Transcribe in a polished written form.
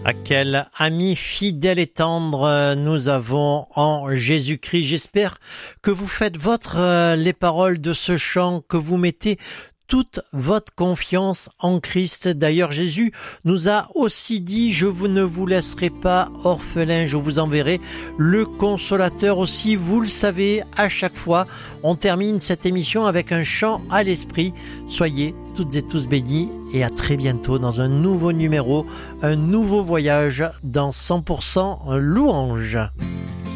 Ah, quel ami fidèle et tendre nous avons en Jésus-Christ. J'espère que vous faites les paroles de ce chant, que vous mettez toute votre confiance en Christ. D'ailleurs, Jésus nous a aussi dit, je ne vous laisserai pas orphelin, je vous enverrai le consolateur aussi. Vous le savez, à chaque fois, on termine cette émission avec un chant à l'esprit. Soyez toutes et tous bénis et à très bientôt dans un nouveau numéro, un nouveau voyage dans 100% louange.